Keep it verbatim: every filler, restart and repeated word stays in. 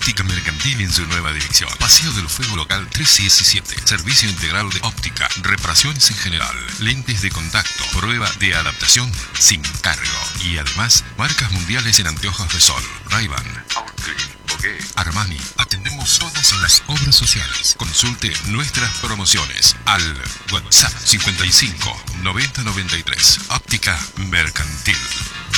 Óptica Mercantil en su nueva dirección. Paseo del Fuego Local trescientos diecisiete. Servicio integral de óptica, reparaciones en general, lentes de contacto, prueba de adaptación sin cargo. Y además, marcas mundiales en anteojos de sol. Ray-Ban, Oakley, Bogué, Armani. Atendemos todas las obras sociales. Consulte nuestras promociones al WhatsApp cincuenta y cinco noventa noventa y tres. Óptica Mercantil.